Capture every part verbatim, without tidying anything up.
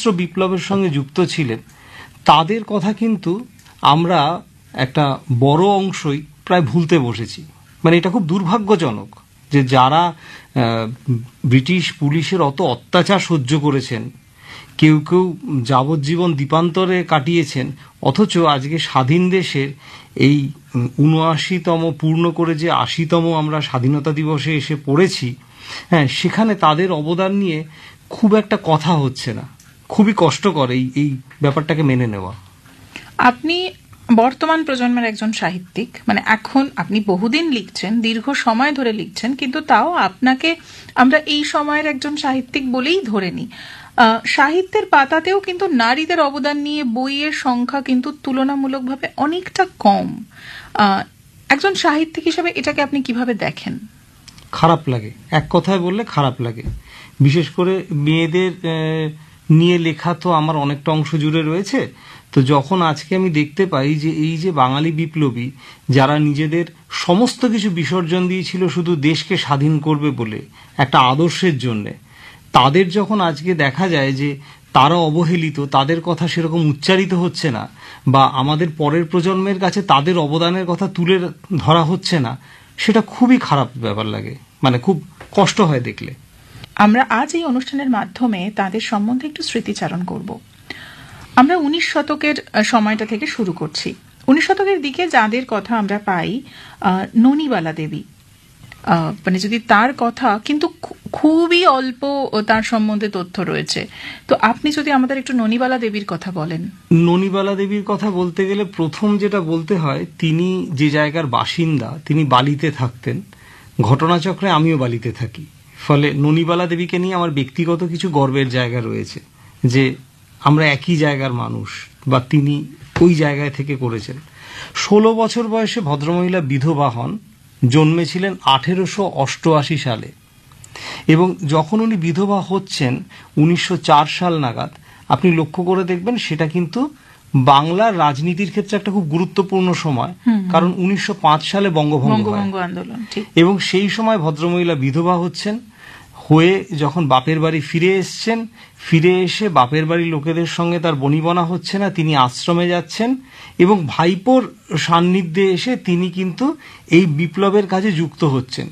সশস্ত্র বিপ্লবের সঙ্গে যুক্ত ছিলেন, তাদের কথা কিন্তু আমরা একটা বড় অংশই প্রায় ভুলতে বসেছি। মানে এটা খুব দুর্ভাগ্যজনক যে যারা ব্রিটিশ পুলিশের অত অত্যাচার সহ্য করেছেন, কেউ কেউ যাবজ্জীবন দ্বীপান্তরে কাটিয়েছেন, অথচ আজকে স্বাধীন দেশের এই উনআশিতম পূর্ণ করে যে আশিতম আমরা স্বাধীনতা দিবসে এসে পড়েছি, হ্যাঁ, সেখানে তাদের অবদান নিয়ে খুব একটা কথা হচ্ছে না। খুবই কষ্টকর এই এই ব্যাপারটাকে মেনে নেওয়া। আপনি বর্তমান প্রজন্মের একজন সাহিত্যিক, মানে এখন আপনি বহুদিন লিখছেন, দীর্ঘ সময় ধরে লিখছেন, কিন্তু তাও আপনাকে আমরা এই সময়ের একজন সাহিত্যিক বলেই ধরে নিই। সাহিত্যের পাতাতেও কিন্তু নারীদের অবদান নিয়ে বইয়ের সংখ্যা কিন্তু তুলনামূলকভাবে অনেকটা কম। একজন সাহিত্যিক হিসেবে এটাকে আপনি কিভাবে দেখেন? খারাপ লাগে, এক কথায় বললে খারাপ লাগে। বিশেষ করে মেয়েদের নিয়ে লেখা তো আমার অনেকটা অংশ জুড়ে রয়েছে। তো যখন আজকে আমি দেখতে পাই যে এই যে বাঙালি বিপ্লবী যারা নিজেদের সমস্ত কিছু বিসর্জন দিয়েছিল শুধু দেশকে স্বাধীন করবে বলে একটা আদর্শের জন্যে, তাদের যখন আজকে দেখা যায় যে তারা অবহেলিত, তাদের কথা সেরকম উচ্চারিত হচ্ছে না, বা আমাদের পরের প্রজন্মের কাছে তাদের অবদানের কথা তুলে ধরা হচ্ছে না, সেটা খুবই খারাপ ব্যাপার লাগে, মানে খুব কষ্ট হয় দেখলে। আমরা আজ এই অনুষ্ঠানের মাধ্যমে তাদের সম্বন্ধে একটু স্মৃতিচারণ করব। আমরা উনিশ শতকের সময়টা থেকে শুরু করছি। উনিশ শতকের দিকে যাদের কথা আমরা পাই, ননিবালা দেবী, মানে যদি তার কথা কিন্তু খুবই অল্প তার সম্বন্ধে তথ্য রয়েছে। তো আপনি যদি আমাদের একটু ননিবালা দেবীর কথা বলেন। ননিবালা দেবীর কথা বলতে গেলে প্রথম যেটা বলতে হয়, তিনি যে জায়গার বাসিন্দা, তিনি বালিতে থাকতেন। ঘটনাচক্রে আমিও বালিতে থাকি, ফলে ননিবালা দেবীকে নিয়ে আমার ব্যক্তিগত কিছু গর্বের জায়গা রয়েছে যে আমরা একই জায়গার মানুষ, বা তিনি ওই জায়গায় থেকে করেছেন। ষোলো বছর বয়সে ভদ্রমহিলা বিধবা হন, জন্মেছিলেন আঠেরোশো অষ্টআশি সালে, এবং যখন উনি বিধবা হচ্ছেন উনিশশো চার সাল নাগাদ, আপনি লক্ষ্য করে দেখবেন সেটা কিন্তু বাংলার রাজনীতির ক্ষেত্রে একটা খুব গুরুত্বপূর্ণ সময়, কারণ উনিশশো পাঁচ সালে বঙ্গভঙ্গ আন্দোলন, এবং সেই সময় ভদ্রমহিলা বিধবা হচ্ছেন, হয়ে যখন বাপের বাড়ি ফিরে এসছেন, ফিরে এসে বাপের বাড়ির লোকেদের সঙ্গে তার বনিবনা হচ্ছে না, তিনি আশ্রমে যাচ্ছেন, এবং ভাইপোর সান্নিধ্যে এসে তিনি কিন্তু এই বিপ্লবের কাজে যুক্ত হচ্ছেন।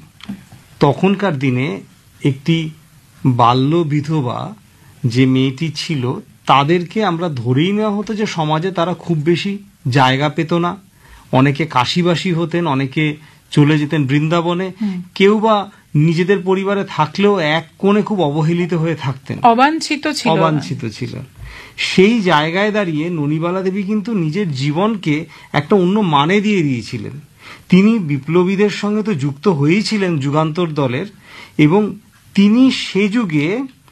তখনকার দিনে একটি বাল্য বিধবা যে মেয়েটি ছিল, তাদেরকে আমরা ধরেই নেওয়া হতো যে সমাজে তারা খুব বেশি জায়গা পেত না। অনেকে কাশিবাসী হতেন, অনেকে চলে যেতেন বৃন্দাবনে, কেউ বা নিজেদের পরিবারে থাকলেও এক কোণে খুব অবহেলিত হয়ে থাকতেন, অবাঞ্ছিত ছিল অবাঞ্ছিত ছিল সেই জায়গায় দাঁড়িয়ে ননিবালা দেবী কিন্তু নিজের জীবনকে একটা অন্য মানে দিয়ে দিয়েছিলেন। তিনি বিপ্লবীদের সঙ্গে তো যুক্ত হয়েছিলেন যুগান্তর দলের, এবং তিনি সে যুগে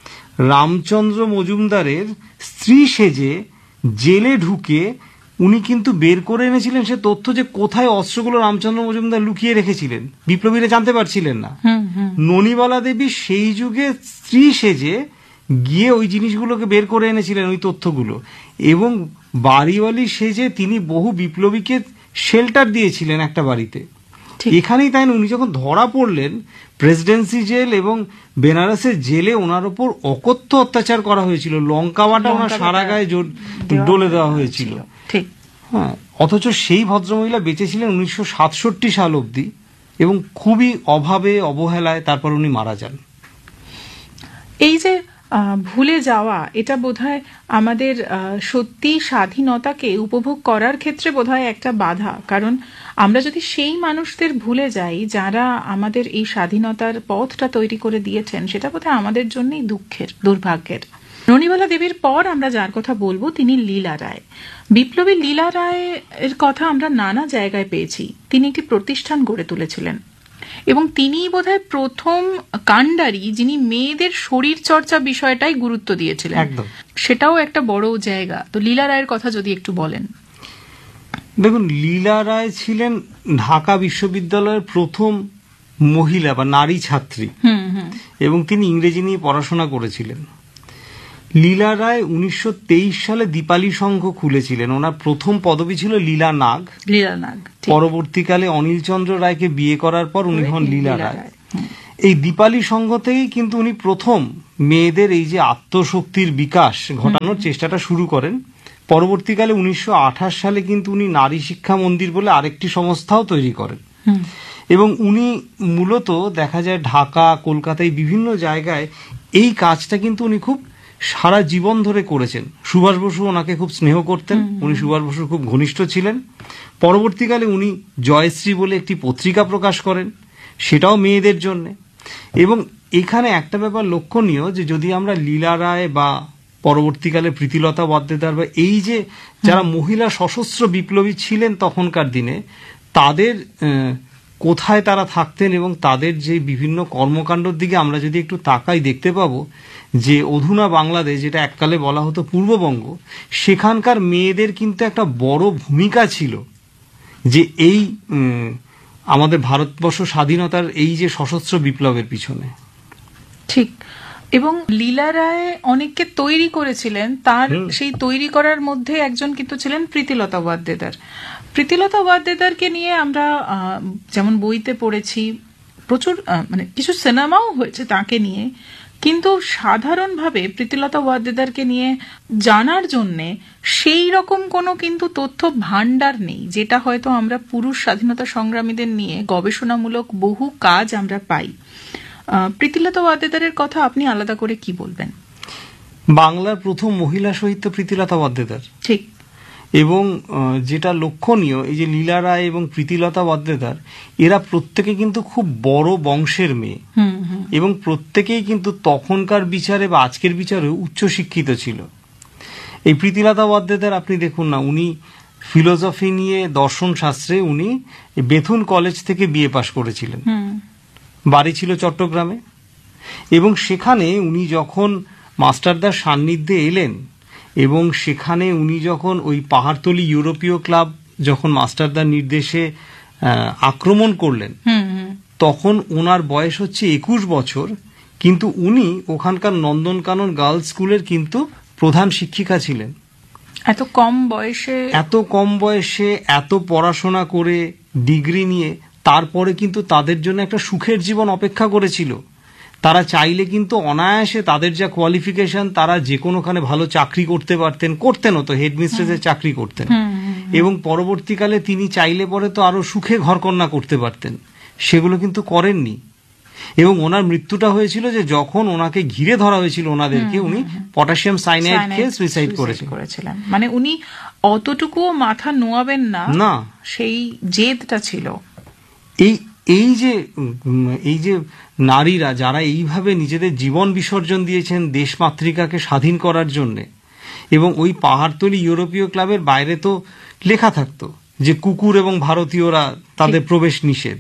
রামচন্দ্র মজুমদারের স্ত্রী সেজে জেলে ঢুকে উনি কিন্তু বের করে এনেছিলেন সে তথ্য যে কোথায় অস্ত্রগুলো রামচন্দ্র মজুমদার লুকিয়ে রেখেছিলেন, বিপ্লবীরা জানতে পারছিলেন না। ননিবালা দেবী সেই যুগে স্ত্রী সেজে গিয়ে ওই জিনিসগুলোকে বের করে এনেছিলেন, ওই তথ্যগুলো, এবং বাড়িওয়ালি সেজে তিনি বহু বিপ্লবীকে শেল্টার দিয়েছিলেন একটা বাড়িতে। এখানেই তাই উনি যখন ধরা পড়লেন, প্রেসিডেন্সি জেল এবং বেনারসের জেলে ওনার ওপর অকথ্য অত্যাচার করা হয়েছিল, লঙ্কা বাটা ওনার সারা গায়ে ডলে দেওয়া হয়েছিল। হ্যাঁ, অথচ সেই ভদ্রমহিলা বেঁচেছিলেন উনিশশো সাতষট্টি সাল অবধি, এবং খুবই অভাবে অবহেলায় তারপর উনি মারা যান। এই যে ভুলে যাওয়া, এটা বোধহয় আমাদের সত্যি স্বাধীনতাকে উপভোগ করার ক্ষেত্রে বোধহয় একটা বাধা। কারণ আমরা যদি সেই মানুষদের ভুলে যাই যারা আমাদের এই স্বাধীনতার পথটা তৈরি করে দিয়েছেন, সেটা বোধহয় আমাদের জন্যই দুঃখের, দুর্ভাগ্যের। ননিবালা দেবীর পর আমরা যার কথা বলবো তিনি লীলা রায়। বিপ্লবী লীলা রায়ের কথা আমরা নানা জায়গায় পেয়েছি। তিনি একটি প্রতিষ্ঠান গড়ে তুলেছিলেন, এবং তিনি বোধহয় প্রথম কাণ্ডারি যিনি মেয়েদের শরীর চর্চা বিষয়টাই গুরুত্ব দিয়েছিলেন। সেটাও একটা বড় জায়গা। তো লীলা রায়ের কথা যদি একটু বলেন। দেখুন, লীলা রায় ছিলেন ঢাকা বিশ্ববিদ্যালয়ের প্রথম মহিলা বা নারী ছাত্রী, এবং তিনি ইংরেজি নিয়ে পড়াশোনা করেছিলেন। লীলা রায় উনিশশো তেইশ সালে দীপালি সংঘ খুলেছিলেন। ওনার প্রথম পদবি ছিল লীলা নাগ। লীলা নাগ। পরবর্তীকালে অনিল চন্দ্র রায়কে বিয়ে করার পর উনি হন লীলা রায়। এই দীপালি সংঘ থেকেই কিন্তু উনি প্রথম মেয়েদের এই যে আত্মশক্তির বিকাশ ঘটানোর চেষ্টাটা শুরু করেন। পরবর্তীকালে উনিশশো আঠাশ সালে কিন্তু উনি নারী শিক্ষা মন্দির বলে আরেকটি সংস্থাও তৈরি করেন এবং উনি মূলত দেখা যায় ঢাকা, কলকাতায় বিভিন্ন জায়গায় এই কাজটা কিন্তু উনি খুব সারা জীবন ধরে করেছেন। সুভাষ বসু ওনাকে খুব স্নেহ করতেন, উনি সুভাষ বসুর খুব ঘনিষ্ঠ ছিলেন। পরবর্তীকালে উনি জয়শ্রী বলে একটি পত্রিকা প্রকাশ করেন, সেটাও মেয়েদের জন্য। এবং এখানে একটা ব্যাপার লক্ষণীয় যে যদি আমরা লীলা রায় বা পরবর্তীকালে প্রীতিলতা ওয়াদ্দেদার বা এই যে যারা মহিলা সশস্ত্র বিপ্লবী ছিলেন তখনকার দিনে, তাদের কোথায় তারা থাকতেন এবং তাদের যে বিভিন্ন কর্মকাণ্ডের দিকে আমরা যদি একটু তাকাই দেখতে পাবো যে অধুনা বাংলাদেশ, যেটা এককালে বলা হতো পূর্ববঙ্গ, সেখানকার মেয়েদের কিন্তু একটা বড় ভূমিকা ছিল যে এই আমাদের ভারতবর্ষ স্বাধীনতার এই যে সশস্ত্র বিপ্লবের পিছনে। ঠিক। এবং লীলা রায় অনেককে তৈরি করেছিলেন, তার সেই তৈরি করার মধ্যে একজন কিন্তু ছিলেন প্রীতিলতা ওয়াদ্দেদার। প্রীতিলতা ওয়াদ্দেদারকে নিয়ে আমরা যেমন বইতে পড়েছি, প্রচুর মানে কিছু সিনেমাও হয়েছে তাকে নিয়ে, কিন্তু সাধারণভাবে প্রীতিলতা ওয়াদ্দেদারকে নিয়ে জানার জন্যে সেই রকম কোনো কিন্তু তথ্য ভান্ডার নেই, যেটা হয়তো আমরা পুরুষ স্বাধীনতা সংগ্রামীদের নিয়ে গবেষণামূলক বহু কাজ আমরা পাই। প্রীতিলতা ওয়াদ্দেদারের কথা আপনি আলাদা করে কি বলবেন? বাংলার প্রথম মহিলা সাহিত্য প্রীতিলতা ওয়াদ্দেদার। ঠিক। এবং যেটা লক্ষণীয়, এই যে লীলা রায় এবং প্রীতিলতা ওয়াদ্দেদার, এরা প্রত্যেকে কিন্তু খুব বড় বংশের মেয়ে এবং প্রত্যেকেই কিন্তু তখনকার বিচারে বা আজকের বিচারে উচ্চশিক্ষিত ছিল। এই প্রীতিলতা ওয়াদ্দেদার আপনি দেখুন না, উনি ফিলোসফি নিয়ে, দর্শন শাস্ত্রে উনি বেথুন কলেজ থেকে বিএ পাশ করেছিলেন, বাড়ি ছিল চট্টগ্রামে। এবং সেখানে উনি যখন মাস্টারদার সান্নিধ্যে এলেন এবং সেখানে উনি যখন ওই পাহাড়তলি ইউরোপীয় ক্লাব যখন মাস্টারদার নির্দেশে আক্রমণ করলেন, তখন ওনার বয়স হচ্ছে একুশ বছর, কিন্তু উনি ওখানকার নন্দনকানন গার্লস স্কুলের কিন্তু প্রধান শিক্ষিকা ছিলেন। এত কম বয়সে এত কম বয়সে এত পড়াশোনা করে ডিগ্রি নিয়ে তারপরে কিন্তু তাদের জন্য একটা সুখের জীবন অপেক্ষা করেছিল। তারা চাইলে কিন্তু অনায়াসে তাদের যা কোয়ালিফিকেশন, তারা যে কোনোখানে ভালো চাকরি করতে পারতেন, করতেনও তো, হেডমিস্ট্রেসের চাকরি করতেন। এবং পরবর্তীকালে তিনি চাইলে পরে তো আরো সুখে ঘরকন্যা করতে পারতেন, সেগুলো কিন্তু করেননি। এবং ওনার মৃত্যুটা হয়েছিল যে যখন ওনাকে ঘিরে ধরা হয়েছিল ওনাদেরকে, উনি পটাশিয়াম সাইনাইড খেয়ে সুইসাইড করেছিলেন। মানে উনি অতটুকুও মাথা নোয়াবেন না, না, সেই জেদটা ছিল। এই এই যে এই যে নারীরা যারা এইভাবে নিজেদের জীবন বিসর্জন দিয়েছেন দেশমাতৃকাকে স্বাধীন করার জন্যে, এবং ওই পাহাড়তলি ইউরোপীয় ক্লাবের বাইরে তো লেখা থাকতো যে কুকুর এবং ভারতীয়রা তাদের প্রবেশ নিষেধ,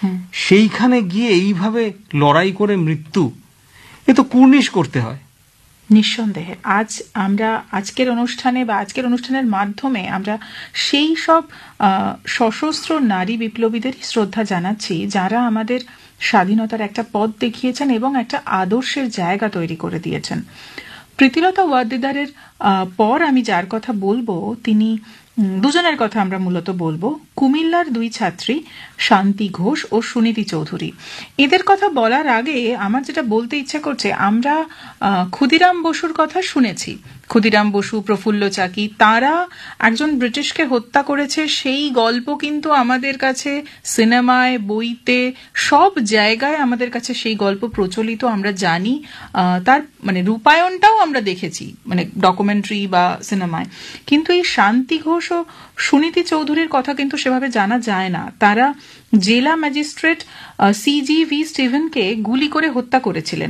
সেইখানে গিয়ে এইভাবে লড়াই করে মৃত্যু, এ তো কুর্নিশ করতে হয়। নিঃসন্দেহে আজ আমরা আজকের অনুষ্ঠানে বা আজকের অনুষ্ঠানের মাধ্যমে আমরা সেই সব সশস্ত্র নারী বিপ্লবীদেরই শ্রদ্ধা জানাচ্ছি যারা আমাদের স্বাধীনতার একটা পথ দেখিয়েছেন এবং একটা আদর্শের জায়গা তৈরি করে দিয়েছেন। প্রীতিলতা ওয়াদ্দেদারের পর আমি যার কথা বলবো, তিনি দুজনের কথা আমরা মূলত বলবো, কুমিল্লার দুই ছাত্রী শান্তি ঘোষ ও সুনীতি চৌধুরী। এদের কথা বলার আগে আমার যেটা বলতে ইচ্ছা করছে, আমরা ক্ষুদিরাম বসুর কথা শুনেছি। ক্ষুদিরাম বসু, প্রফুল্ল চাকি, তারা একজন ব্রিটিশকে হত্যা করেছে, সেই গল্প কিন্তু আমাদের কাছে সিনেমায়, বইতে, সব জায়গায় আমাদের কাছে সেই গল্প প্রচলিত, আমরা জানি। তার মানে রূপায়ণটাও আমরা দেখেছি, মানে ডকুমেন্টারি বা সিনেমায়। কিন্তু এই শান্তি ঘোষ ও সুনীতি চৌধুরীর কথা কিন্তু সেভাবে জানা যায় না। তারা জেলা ম্যাজিস্ট্রেট সি জি ভি স্টিভেনকে গুলি করে হত্যা করেছিলেন।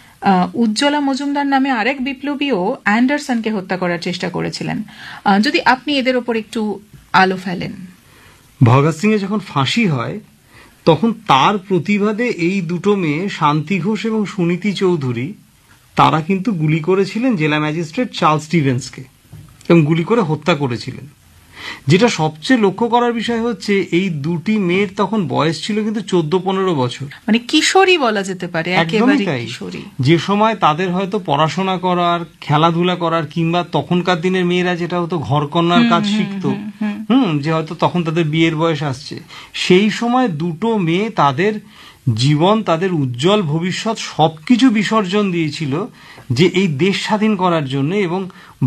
উজ্জ্বলা মজুমদার নামে আরেক বিপ্লবীও অ্যান্ডারসনকে হত্যা করার চেষ্টা করেছিলেন। যদি আপনি এদের ওপর একটু আলো ফেলেন। ভগৎ সিং এর যখন ফাঁসি হয় তখন তার প্রতিবাদে এই দুটো মেয়ে শান্তি ঘোষ এবং সুনীতি চৌধুরী, তারা কিন্তু গুলি করেছিলেন জেলা ম্যাজিস্ট্রেট চার্লস স্টিভেন্সকে এবং গুলি করে হত্যা করেছিলেন। যেটা সবচেয়ে লক্ষ্য করার বিষয় হচ্ছে, এই দুটি মেয়ের তখন বয়স ছিল কিন্তু চোদ্দ পনেরো বছর, মানে কিশোরী বলা যেতে পারে, একেবারে কিশোরী। যে সময় তাদের হয়তো পড়াশোনা করার, খেলাধুলা করার, কিংবা তখনকার দিনের মেয়েরা যেটা হতো ঘরকন্যার কাজ শিখতো, হুম যে হয়তো তখন তাদের বিয়ের বয়স আসছে, সেই সময় দুটো মেয়ে তাদের জীবন, তাদের উজ্জ্বল ভবিষ্যৎ সবকিছু বিসর্জন দিয়েছিল যে এই দেশ স্বাধীন করার জন্য এবং